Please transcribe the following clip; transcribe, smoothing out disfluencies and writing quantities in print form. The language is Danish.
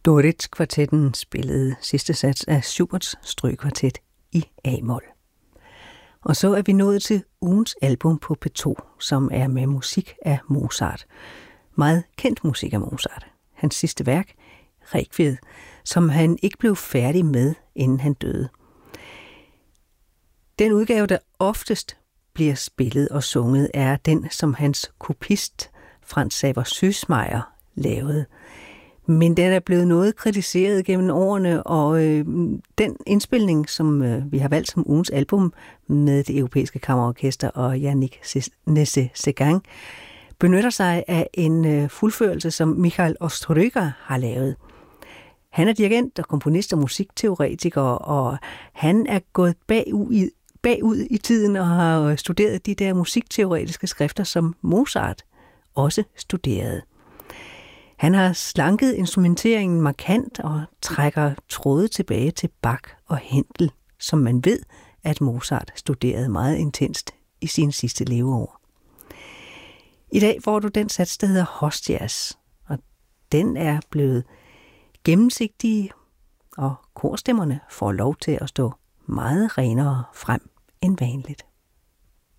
Doritzkvartetten spillede sidste sats af Schuberts strygekvartet i A-mol. Og så er vi nået til ugens album på P2, som er med musik af Mozart. Meget kendt musik af Mozart. Hans sidste værk, Requiem, som han ikke blev færdig med, inden han døde. Den udgave, der oftest bliver spillet og sunget, er den, som hans kopist, Franz Xaver Süssmayr, lavede. Men den er blevet noget kritiseret gennem årene, og den indspilning, som vi har valgt som ugens album med det europæiske kammerorkester og Yannick Nézet-Séguin, benytter sig af en fuldførelse, som Michael Ostroger har lavet. Han er dirigent og komponist og musikteoretiker, og han er gået bagud i tiden og har studeret de der musikteoretiske skrifter, som Mozart også studerede. Han har slanket instrumenteringen markant og trækker tråde tilbage til Bach og Händel, som man ved, at Mozart studerede meget intenst i sine sidste leveår. I dag får du den sats, der hedder Hostias, og den er blevet gennemsigtig, og korstemmerne får lov til at stå meget renere frem end vanligt.